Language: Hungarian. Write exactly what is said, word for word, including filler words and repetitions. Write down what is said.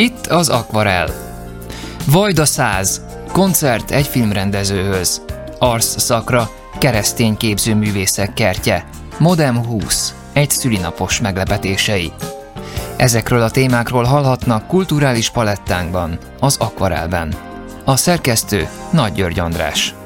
Itt az Akvarel. Vajda száz. Koncert egy filmrendezőhöz. Arsz szakra. Keresztény képzőművészek kertje. Modem húsz. Egy szülinapos meglepetései. Ezekről a témákról hallhatnak kulturális palettánkban, az Akvarelben. A szerkesztő Nagy György András.